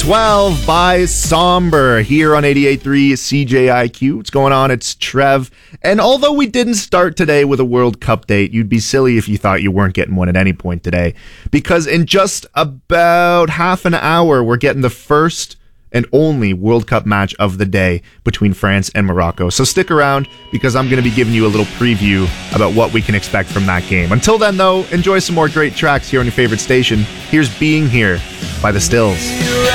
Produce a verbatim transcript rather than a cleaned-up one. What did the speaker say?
twelve by Somber here on eighty-eight point three C J I Q. What's going on? It's Trev. And although we didn't start today with a World Cup date, you'd be silly if you thought you weren't getting one at any point today. Because in just about half an hour, we're getting the first and only World Cup match of the day between France and Morocco. So stick around because I'm going to be giving you a little preview about what we can expect from that game. Until then, though, enjoy some more great tracks here on your favorite station. Here's Being Here by The Stills.